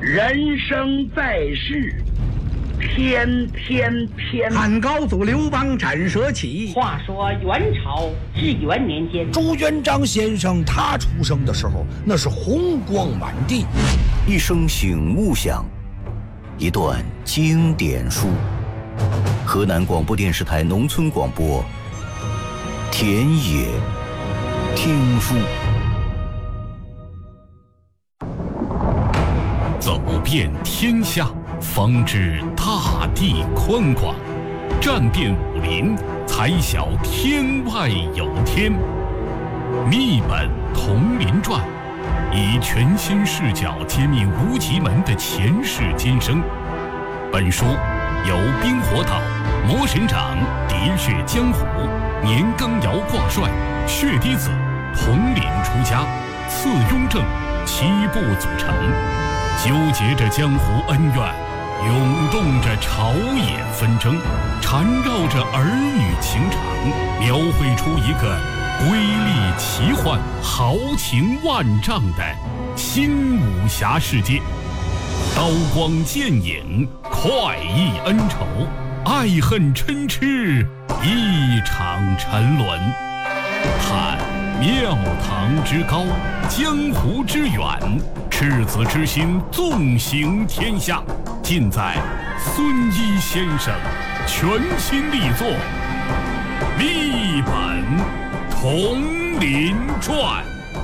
人生在世，天天偏。 汉高祖刘邦斩蛇起。 话说元朝至元年间， 朱元璋先生他出生的时候，那是红光满地。 一声醒悟响，一段经典书。河南广播电视台农村广播，田野听书。 走遍天下，方知大地宽广；战遍武林，才晓天外有天。秘本同林传，以全新视角揭秘无极门的前世今生。本书由冰火岛、魔神掌、喋血江湖、年羹尧挂帅、血滴子、统领出家、次雍正7部组成，纠结着江湖恩怨，涌动着朝野纷争，缠绕着儿女情长，描绘出一个瑰丽奇幻、豪情万丈的新武侠世界。刀光剑影，快意恩仇，爱恨嗔痴，一场沉沦。看庙堂之高，江湖之远，赤子之心纵行天下，尽在孙一先生全新力作《秘本同林传》。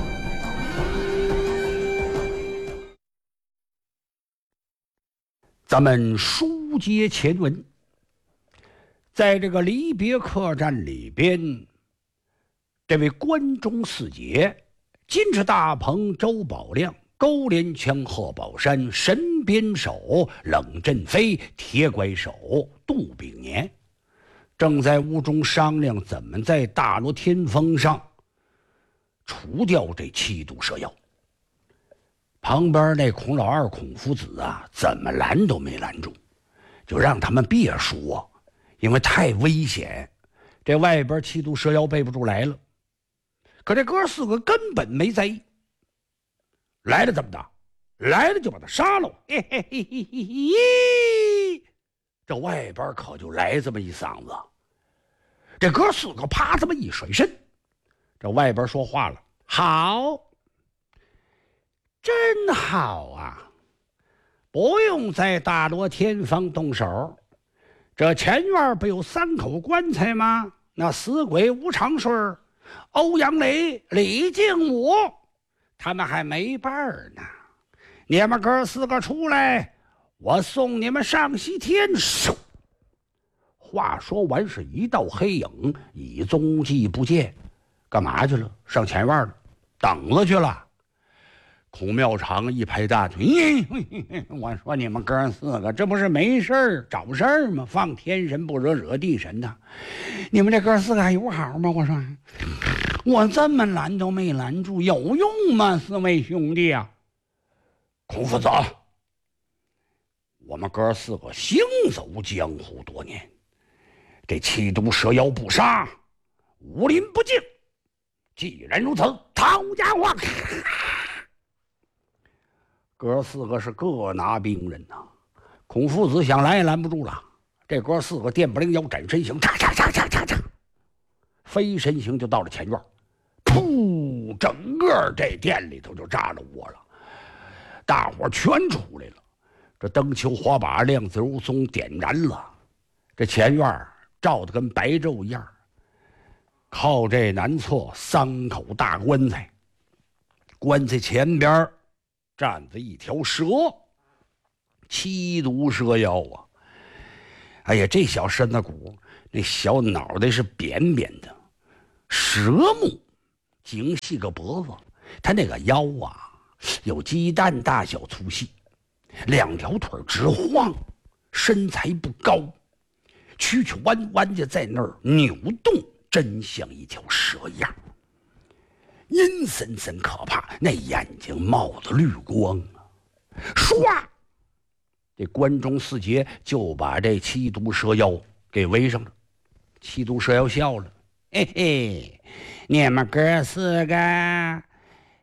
咱们书接前文，在这个离别客栈里边，这位关中四杰金翅大鹏周宝亮、勾连枪贺宝山、神鞭手冷振飞、铁拐手杜炳年，正在屋中商量怎么在大罗天峰上除掉这七毒蛇妖。旁边那孔老二孔夫子啊，怎么拦都没拦住，就让他们别说，因为太危险，这外边七毒蛇妖背不住来了。可这哥四个根本没在意，来了怎么的？来了就把他杀了。嘿嘿嘿嘿嘿嘿，这外边可就来这么一嗓子。这哥四个啪这么一甩身，这外边说话了：好，真好啊，不用在大罗天峰动手。这前院不有3口棺材吗？那死鬼吴长顺、欧阳雷、李靖武，他们还没伴儿呢。你们哥四个出来，我送你们上西天。嗖！话说完，是一道黑影，已踪迹不见。干嘛去了？上前院了，等着去了。孔庙长一拍大腿：我说你们哥四个，这不是没事儿找事儿吗？放天神不惹，惹地神呐！你们这哥四个还有好吗？我说，我这么拦都没拦住，有用吗？四位兄弟啊！孔夫子，我们哥四个行走江湖多年，这七毒蛇妖不杀，武林不敬。既然如此，掏家伙！哥四个是各拿兵刃呐，孔夫子想拦也拦不住了。这哥四个电不灵腰斩身形，嚓嚓嚓嚓嚓嚓，飞身形就到了前院，噗，整个这店里头就炸了窝了，大伙全出来了。这灯球火把亮子如松点燃了，这前院照得跟白昼一样。靠这南侧3口大棺材，棺材前边站着一条蛇，七毒蛇妖啊！哎呀，这小身子骨，那小脑袋是扁扁的，蛇目，精细个脖子。他那个腰啊，有鸡蛋大小粗细，2条腿直晃，身材不高，曲曲弯弯的在那儿扭动，真像一条蛇样。阴森森可怕，那眼睛冒着绿光啊！唰，这关中四杰就把这七毒蛇妖给围上了。七毒蛇妖笑了：嘿嘿，你们哥四个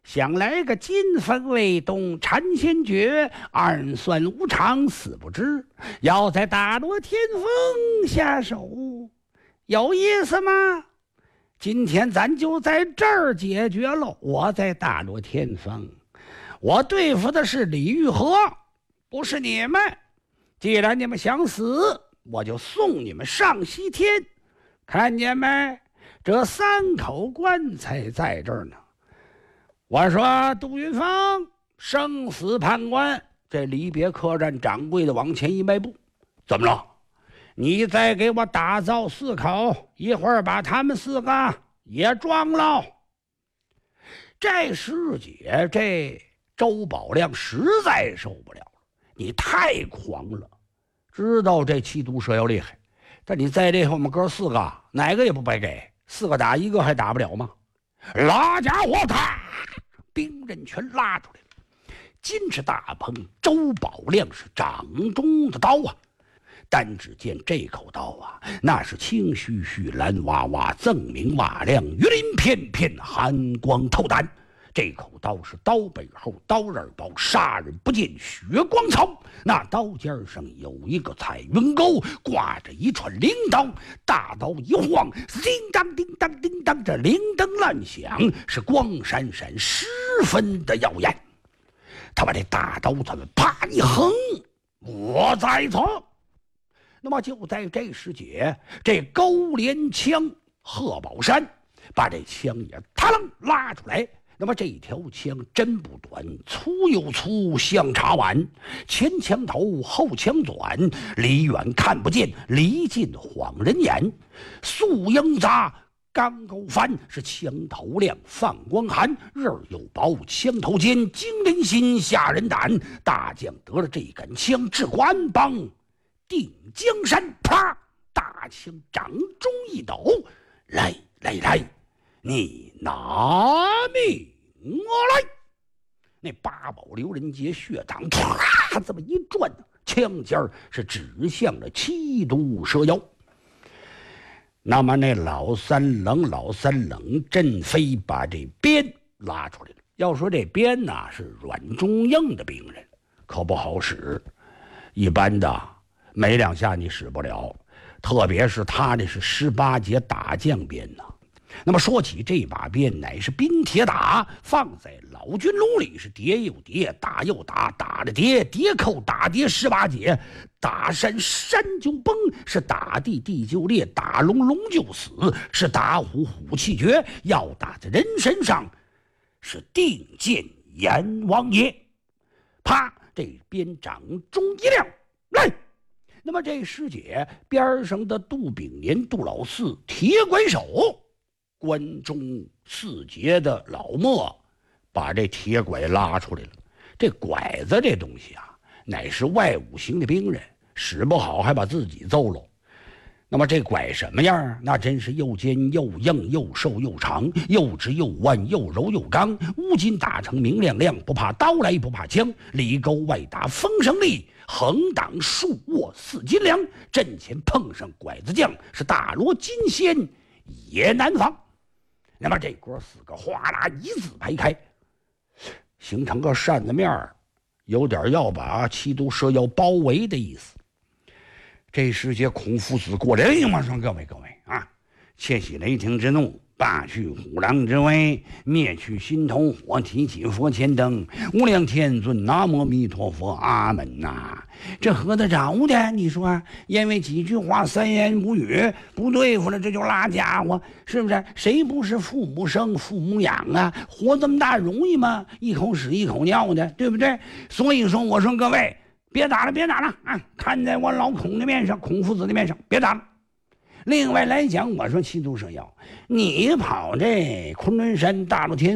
想来个金风未动禅先觉，二算无常死不知。要在大罗天峰下手，有意思吗？今天咱就在这儿解决喽。我在大罗天峰，我对付的是李玉和，不是你们。既然你们想死，我就送你们上西天。看见没？这3口棺材在这儿呢。我说杜云芳，生死判官。这离别客栈掌柜的往前一迈步，怎么了？你再给我打造4口，一会儿把他们4个也装了。这师姐，这周宝亮实在受不了了，你太狂了。知道这七毒蛇要厉害，但你在这后面哥4个，哪个也不白给，4个打1个还打不了吗？拉家伙，他兵刃全拉出来了。金翅大鹏周宝亮是掌中的刀啊，但只见这口刀啊，那是青须须蓝娃娃，锃明瓦亮，鱼鳞片片，寒光透胆。这口刀是刀背后刀刃薄，杀人不见血光草。那刀尖上有一个彩云钩，挂着一串铃铛，大刀一晃，叮当叮当叮当，这铃铛乱响，是光闪闪，十分的耀眼。他把这大刀子啪一横，我在此。那么就在这时节，这勾连枪贺宝山把这枪也啪楞拉出来。那么这条枪真不短，粗又粗，像茶碗，前枪头后枪短，离远看不见，离近晃人眼。素英扎钢钩翻，是枪头亮放光寒，刃又薄枪头尖，惊人心吓人胆。大将得了这杆枪，治国安邦定江山。啪！大枪掌中一抖，来，你拿命我来！那八宝留人节血掌啪这么一转，枪尖是指向了七毒蛇妖。那么那老三冷振飞把这鞭拉出来了。要说这鞭呐，是软中硬的兵刃，可不好使，一般的没2下你使不了，特别是他这是18节打将鞭呐。那么说起这把鞭，乃是冰铁打，放在老军炉里是叠又叠，打又打，打着叠，叠扣打叠18节，打山山就崩，是打地地就裂，打龙龙就死，是打虎虎气绝，要打在人身上是定见阎王爷。啪！这鞭掌中一亮，来！那么这师姐边上的杜炳年杜老四铁拐手，关中4节的老莫把这铁拐拉出来了。这拐子这东西啊，乃是外五行的兵刃，使不好还把自己揍了。那么这拐什么样？那真是又尖又硬，又瘦又长，又直又弯，又柔又刚，乌金打成明亮亮，不怕刀来不怕枪，里勾外打风声力，横挡竖握4斤粮。阵前碰上拐子将，是大罗金仙也难防。那么这哥4个哗啦一字排开，形成个扇子面，有点要把七毒蛇妖包围的意思。这时节孔夫子过来，我说各位啊，切息雷霆之怒，罢去虎狼之威，灭去心头火，提起佛前灯，无量天尊，南无弥陀佛，阿门呐！这合得着的？你说，因为几句话3言5语不对付了，这就拉家伙，是不是？谁不是父母生父母养啊？活这么大容易吗？一口屎一口尿的，对不对？所以说，我说各位，别打了啊！看在我老孔的面上，孔夫子的面上，别打了。另外来讲，我说七毒蛇妖，你跑这昆仑山大罗天